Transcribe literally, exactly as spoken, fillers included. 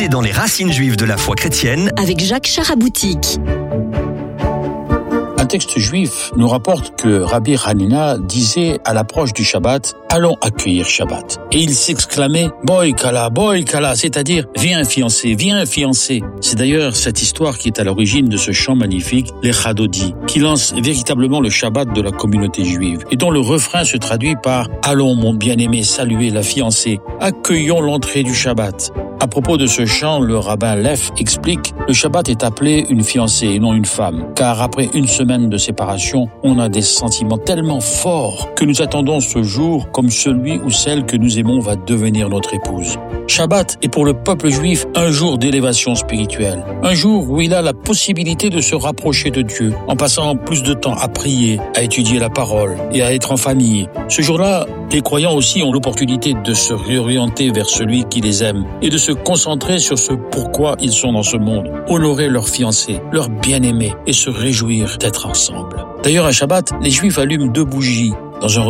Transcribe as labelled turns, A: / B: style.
A: puiser dans les racines juives de la foi chrétienne
B: avec Jacques Charaboutique.
C: Un texte juif nous rapporte que Rabbi Hanina disait à l'approche du Shabbat « Allons accueillir Shabbat ». Et il s'exclamait « Boy kala, boy kala », c'est-à-dire « Viens fiancé, viens fiancé ». C'est d'ailleurs cette histoire qui est à l'origine de ce chant magnifique, les Chadodi, qui lance véritablement le Shabbat de la communauté juive et dont le refrain se traduit par « Allons mon bien-aimé saluer la fiancée, accueillons l'entrée du Shabbat ». À propos de ce chant, le rabbin Leff explique « Le Shabbat est appelé une fiancée et non une femme, car après une semaine de séparation, on a des sentiments tellement forts que nous attendons ce jour comme celui ou celle que nous aimons va devenir notre épouse. » Shabbat est pour le peuple juif un jour d'élévation spirituelle, un jour où il a la possibilité de se rapprocher de Dieu en passant plus de temps à prier, à étudier la parole et à être en famille. Ce jour-là, les croyants aussi ont l'opportunité de se réorienter vers celui qui les aime et de se concentrer sur ce pourquoi ils sont dans ce monde, honorer leur fiancé, leur bien-aimé et se réjouir d'être ensemble. D'ailleurs, à Shabbat, les Juifs allument deux bougies dans un